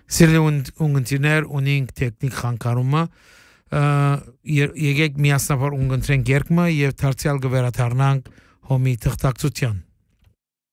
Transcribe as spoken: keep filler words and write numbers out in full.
Սիրելի ունգընտիրներ, ունենք տեխնիկ խանգարումը, եկեք միասնաբար ունգընտրենք երկմը և դարձյալ կվերադառնանք հոմի թղթակցության։